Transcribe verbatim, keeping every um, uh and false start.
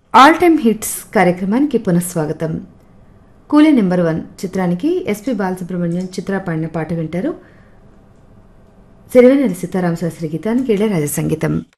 All time hits కార్యక్రమానికి పునఃస్వాగతం. కూలీ నెంబర్ వన్ చిత్రానికి ఎస్పి బాలసుబ్రహ్మణ్యం చిత్ర పాడిన పాట వింటారు. సిరివెన్నెల సీతారామ శాస్త్రి గీతానికి ఇళయరాజా సంగీతం.